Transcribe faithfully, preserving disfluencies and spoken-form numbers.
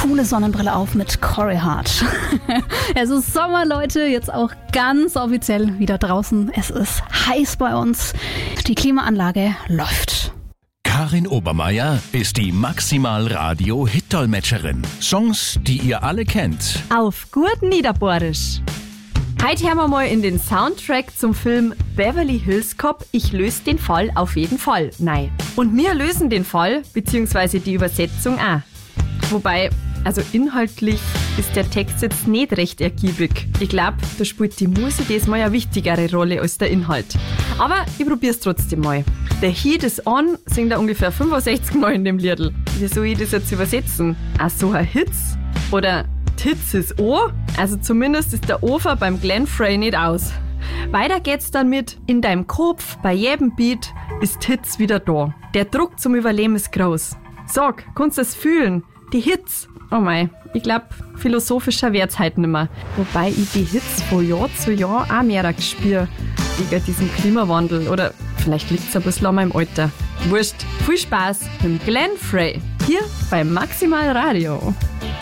coole Sonnenbrille auf mit Corey Hart. Es ist Sommer, Leute, jetzt auch ganz offiziell wieder draußen. Es ist heiß bei uns. Die Klimaanlage läuft. Karin Obermeier ist die Maximal-Radio-Hit-Dolmetscherin. Songs, die ihr alle kennt. Auf gut Niederbohrisch. Heute hören wir mal in den Soundtrack zum Film Beverly Hills Cop. Ich löse den Fall auf jeden Fall. Nein. Und wir lösen den Fall, beziehungsweise die Übersetzung auch. Wobei, also inhaltlich ist der Text jetzt nicht recht ergiebig. Ich glaube, da spielt die Musik diesmal eine wichtigere Rolle als der Inhalt. Aber ich probier's trotzdem mal. The Heat is on singt er ungefähr fünfundsechzig Mal in dem Liedl. Wie soll ich das jetzt übersetzen? Ach so, ein Hitz? Oder Titz ist O? Also zumindest ist der Ofer beim Glenn Frey nicht aus. Weiter geht's dann mit: In deinem Kopf, bei jedem Beat, ist Hitz wieder da. Der Druck zum Überleben ist groß. Sag, kannst du das fühlen? Die Hits. Oh mei, ich glaub, philosophischer wird's halt nimmer. Wobei ich die Hits von Jahr zu Jahr auch mehr spüre. Wegen diesem Klimawandel. Oder vielleicht liegt's ein bisschen an meinem Alter. Wurscht. Viel Spaß mit Glenn Frey. Hier beim Maximal Radio.